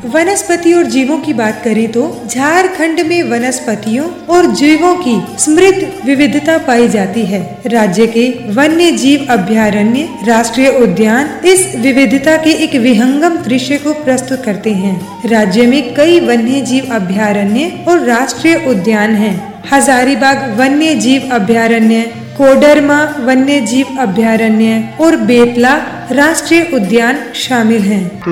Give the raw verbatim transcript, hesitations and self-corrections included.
वनस्पति और जीवों की बात करें तो झारखंड में वनस्पतियों और जीवों की समृद्ध विविधता पाई जाती है। राज्य के वन्य जीव अभयारण्य, राष्ट्रीय उद्यान इस विविधता के एक विहंगम दृश्य को प्रस्तुत करते हैं। राज्य में कई वन्य जीव अभयारण्य और राष्ट्रीय उद्यान हैं। हजारीबाग वन्य जीव अभयारण्य, कोडरमा वन्य जीव अभयारण्य और बेतला राष्ट्रीय उद्यान शामिल हैं।